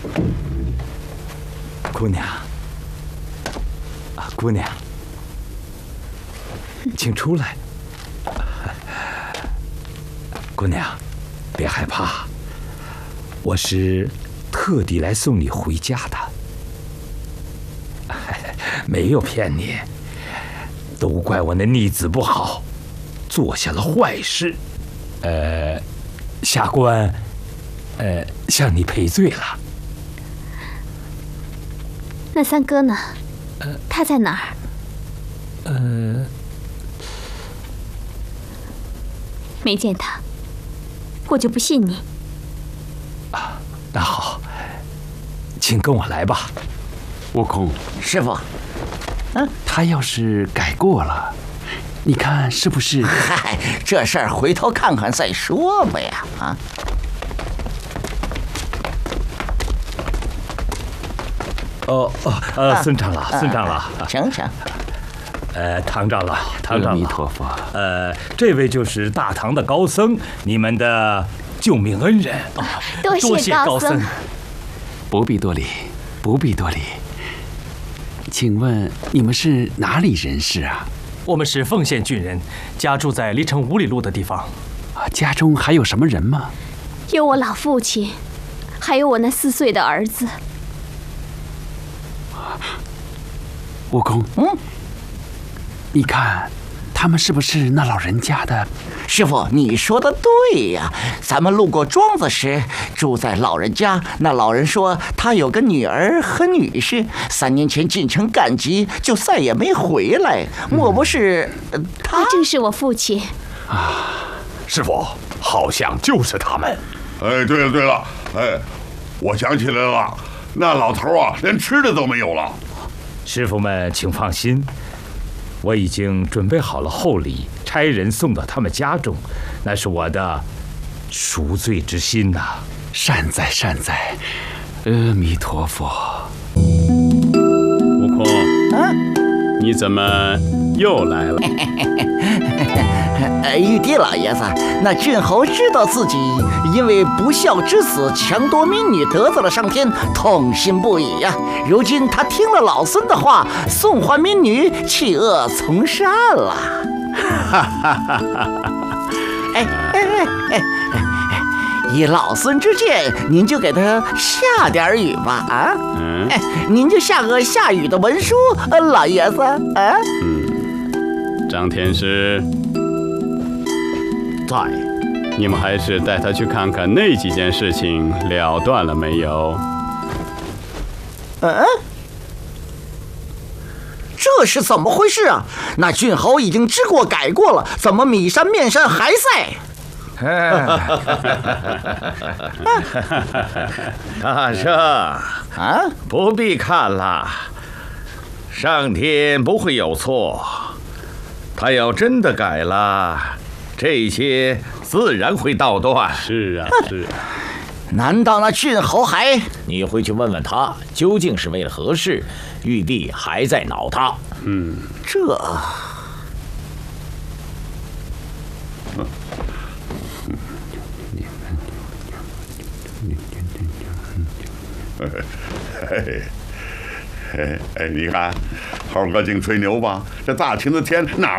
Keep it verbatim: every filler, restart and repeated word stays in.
姑娘，啊，姑娘，请出来。姑娘，别害怕，我是特地来送你回家的，没有骗你，都怪我那逆子不好，做下了坏事，呃，下官，呃，向你赔罪了。 那三哥呢？他在哪儿？ 呃， 没见他，我就不信你。 啊，那好，请跟我来吧。 悟空， 师傅， 嗯，他要是改过了，你看是不是？ 嗨，这事儿回头看看再说吧呀！啊。 哦哦，呃，孙长老，孙长老， 请请。 呃，唐长老，唐长老， 阿弥陀佛。 呃，这位就是大唐的高僧，你们的救命恩人啊！ 多谢高僧。 不必多礼，不必多礼。请问你们是哪里人士啊？ 我们是凤县郡人，家住在离城五里路的地方。 啊，家中还有什么人吗？ 有我老父亲，还有我那四岁的儿子。 悟空， 嗯， 你看，他们是不是那老人家的？ 师傅，你说的对呀！咱们路过庄子时，住在老人家，那老人说他有个女儿和女婿，三年前进城赶集，就再也没回来。莫不是、呃、他？ 正是我父亲。 啊， 师傅，好像就是他们。 哎，对了对了，哎，我想起来了，那老头啊，连吃的都没有了。 师傅们，请放心，我已经准备好了厚礼，差人送到他们家中，那是我的赎罪之心呐、啊。 善哉善哉，阿弥陀佛。 悟空，啊，你怎么又来了？ 呃，玉帝老爷子，那郡侯知道自己因为不孝之子强夺民女得罪了上天，痛心不已呀、啊。如今他听了老孙的话，送还民女，弃恶从善了。哈哈哈哈！哎哎哎哎哎！以老孙之见，您就给他下点雨吧啊！嗯，哎，您就下个下雨的文书，呃，老爷子啊。 嗯，张天师。 在， 你们还是带他去看看那几件事情了断了没有？ 嗯，这是怎么回事啊？那郡侯已经知过改过了，怎么米山面山还在？ 大圣啊，不必看了，上天不会有错，他要真的改了，这些自然会道断。 是啊，是啊。 难道那郡侯还…… 你回去问问他，究竟是为了何事？玉帝还在恼他。 嗯， 这…… 哎哎，你看，猴哥净吹牛吧？这大晴的天哪